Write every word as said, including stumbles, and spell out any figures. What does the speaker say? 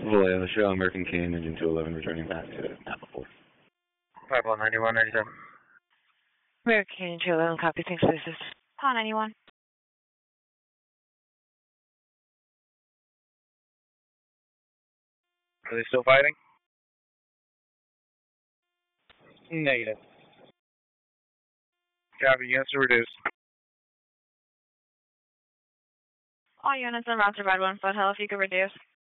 Vallejo, show American Kane, engine two eleven, returning back to Napa four. five one ninety-one ninety-seven. American two eleven, copy, thanks, this is. Paw ninety-one. Are they still fighting? Negative. Copy, units to reduce. All units on route to Red One Foothill, if you could reduce.